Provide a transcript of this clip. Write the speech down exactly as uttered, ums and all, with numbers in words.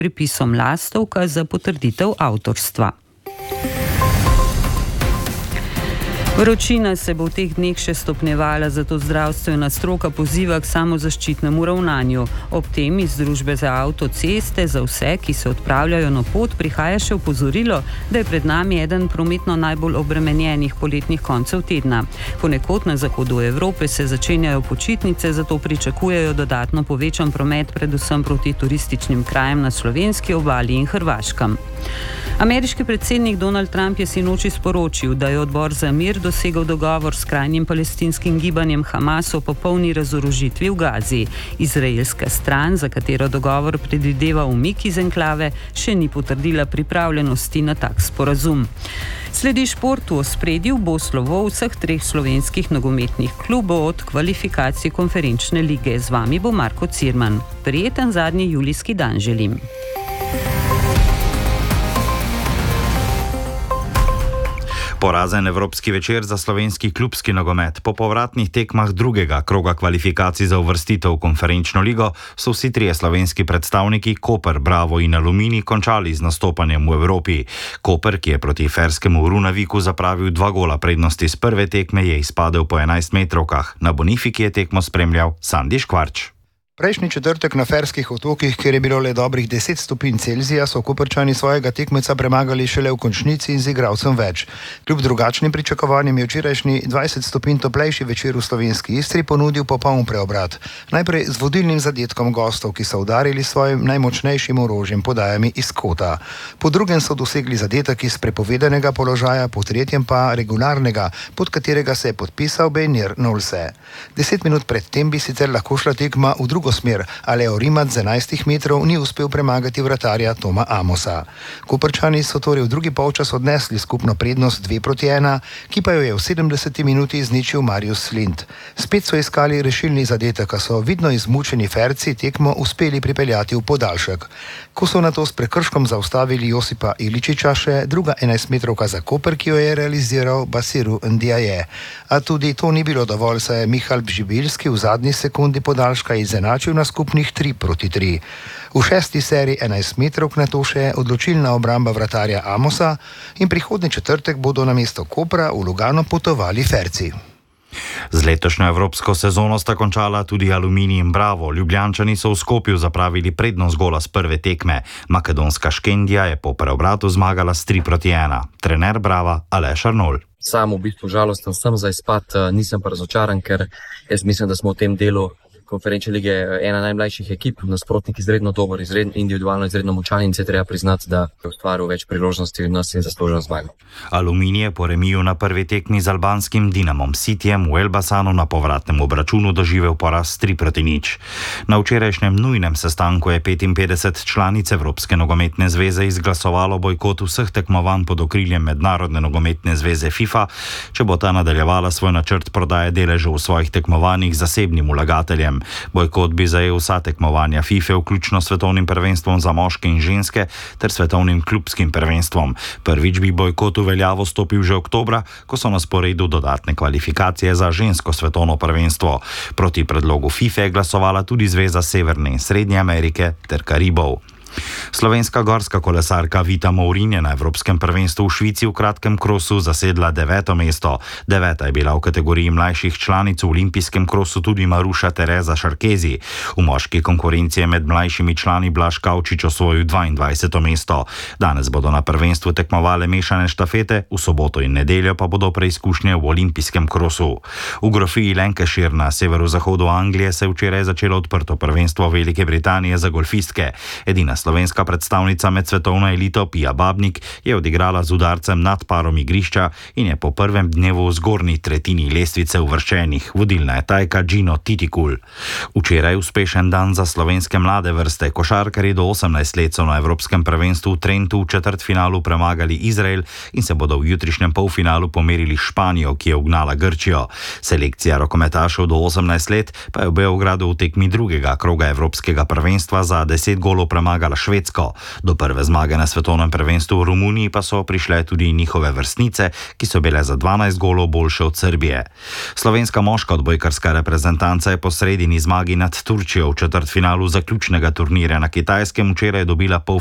pripisom lastovka za potrditev avtorstva. Vročina se bo v teh dneh še stopnjevala, zato zdravstvena stroka poziva k samozaščitnemu ravnanju. Ob tem iz Družbe za avtoceste za vse, ki se odpravljajo na pot, prihaja še opozorilo, da je pred nami eden prometno najbolj obremenjenih poletnih koncev tedna. Ponekod na zahodu Evrope se začenjajo počitnice, zato pričakujejo dodatno povečan promet, predvsem proti turističnim krajem na slovenski obali in Hrvaškem. Ameriški predsednik Donald Trump je sinoči sporočil, da je odbor za mir dosegel dogovor s skrajnim palestinskim gibanjem Hamas o popolni razorožitvi v Gazi. Izraelska stran, za katero dogovor predvideva umik iz enklave, še ni potrdila pripravljenosti na tak sporazum. Sledi športu. V ospredju bo slovo vseh treh slovenskih nogometnih klubov od kvalifikacij konferenčne lige. Z vami bo Marko Cirman. Prijeten zadnji julijski dan želim. Porazen evropski večer za slovenski klubski nogomet. Po povratnih tekmah drugega kroga kvalifikacij za uvrstitev v konferenčno ligo so vsi trije slovenski predstavniki Koper, Bravo in Aluminij končali z nastopanjem v Evropi. Koper, ki je proti Ferskemu Runaviku zapravil dva gola prednosti z prve tekme, je izpadel po enajstmetrovkah. Na Bonifiki je tekmo spremljal Sandi Škvarč. Prejšnji četrtek na Ferskih otokih, kjer je bilo le dobrih deset stopinj Celzija, so Koprčani svojega tekmeca premagali šele v končnici in z igralcem več. Kljub drugačnim pričakovanjem je včerajšnji dvajset stopinj toplejši večer v slovenski Istri ponudil popoln preobrat. Najprej z vodilnim zadetkom gostov, ki so udarili svojim najmočnejšim orožjem podajami iz kota. Po drugem so dosegli zadetek iz prepovedanega položaja, po tretjem pa regularnega, pod katerega se je podpisal Bejnir Nolse. Deset minut pred tem bi sicer lahko šla tekma v drugo smer, a Leo Rimac z enajstih metrov ni uspel premagati vratarja Toma Amosa. Koprčani so torej v drugi polčas odnesli skupno prednost dve proti ena, ki pa jo je v sedemdeseti minuti izničil Marius Slint. Spet so iskali rešilni zadetek, a so vidno izmučeni Ferci tekmo uspeli pripeljati v podaljšek. Ko so nato s prekrškom zaustavili Josipa Iličiča, še druga enajstmetrovka za Koper, ki jo je realiziral Basiru Ndiaye. A tudi to ni bilo dovolj, saj je Michal Bžibilski v zadnji sekundi podaljška izenačil na skupnih tri proti tri. V šesti seriji enajstmetrovk nato še odločilna obramba vratarja Amosa in prihodnji četrtek bodo na mesto Kopra v Lugano potovali Ferci. Z letošnjo evropsko sezono sta končala tudi Aluminij in Bravo. Ljubljančani so v Skopju zapravili prednost gola z prve tekme. Makedonska Škendija je po preobratu zmagala s tri proti ena. Trener Brava Aleš Arnolj. Sam v bistvu žalosten sem za izpad, nisem pa razočaran, ker jaz mislim, da smo v tem delu konferenčne lige ena najmlajših ekip, nasprotnik izredno dober, izredno individualno, izredno močan in se treba priznati, da je ustvaril več priložnosti in nas je zaslužil zmago. Aluminij je po remiju na prvi tekmi z albanskim Dinamom Sitijem v Elbasanu na povratnem obračunu doživel poraz tri proti nič. Na včerajšnjem nujnem sestanku je petinpetdeset članic Evropske nogometne zveze izglasovalo bojkot vseh tekmovanj pod okriljem Mednarodne nogometne zveze FIFA, če bo ta nadaljevala svoj načrt prodaje deležev v svojih tekmovanjih zasebnim vlagateljem. Bojkot bi zajel vsa tekmovanja FIFA, vključno s svetovnim prvenstvom za moške in ženske ter svetovnim klubskim prvenstvom. Prvič bi bojkot v veljavo stopil že oktobra, ko so na sporedu dodatne kvalifikacije za žensko svetovno prvenstvo. Proti predlogu FIFA je glasovala tudi Zveza Severne in Srednje Amerike ter Karibov. Slovenska gorska kolesarka Vita Mourin je na Evropskem prvenstvu v Švici v kratkem krosu zasedla deveto mesto. Deveta je bila v kategoriji mlajših članic v olimpijskem krosu tudi Maruša Tereza Šarkezi. V moški konkurenci je med mlajšimi člani Blaž Kavčič osvojil dvaindvajseto mesto. Danes bodo na prvenstvu tekmovale mešane štafete, v soboto in nedeljo pa bodo preizkušnje v olimpijskem krosu. V grofiji Lancashire na severozahodu Anglije se je včeraj začelo odprto prvenstvo Velike Britanije za golfistke. Edina slovenska predstavnica med svetovno elito Pia Babnik je odigrala z udarcem nad parom igrišča in je po prvem dnevu v zgornji tretjini lestvice uvrščenih. Vodilna je Tajka Gino Titikul. Včeraj uspešen dan za slovenske mlade vrste. Košarkarji do osemnajst let so na Evropskem prvenstvu v Trentu v četrtfinalu premagali Izrael in se bodo v jutrišnjem polfinalu pomerili Španijo, ki je ugnala Grčijo. Selekcija rokometašev do osemnajst let pa je v Beogradu v tekmi drugega kroga Evropskega prvenstva za deset golov premagala Švedsko Švedsko. Do prve zmage na svetovnem prvenstvu v Romuniji pa so prišle tudi njihove vrstnice, ki so bile za dvanajst golov boljše od Srbije. Slovenska moška odbojkarska reprezentanca je po sredini zmagi nad Turčijo v četrtfinalu zaključnega turnirja na Kitajskem včeraj dobila pol